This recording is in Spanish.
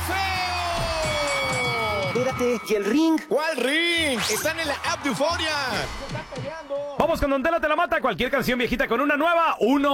feo! Espérate, ¿y el ring? ¿Cuál ring? Están en la app de Euforia. Vamos con Don Tela te la mata. Cualquier canción viejita con una nueva.